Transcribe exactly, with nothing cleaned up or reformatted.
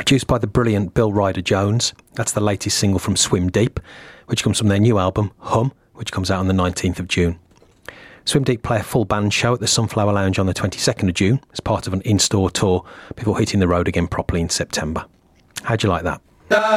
Produced by the brilliant Bill Ryder Jones. That's the latest single from Swim Deep, which comes from their new album, Hum, which comes out on the nineteenth of June. Swim Deep play a full band show at the Sunflower Lounge on the twenty-second of June as part of an in-store tour before hitting the road again properly in September. How'd you like that?